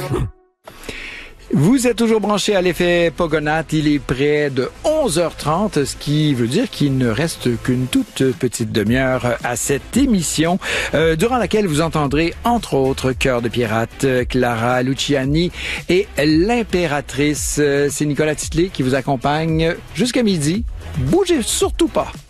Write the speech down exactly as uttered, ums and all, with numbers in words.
Vous êtes toujours branché à l'effet Pogonat. Il est près de onze heures trente, ce qui veut dire qu'il ne reste qu'une toute petite demi-heure à cette émission, euh, durant laquelle vous entendrez, entre autres, Cœur de pirate, Clara Luciani et l'Impératrice. C'est Nicolas Titley qui vous accompagne jusqu'à midi. Bougez surtout pas.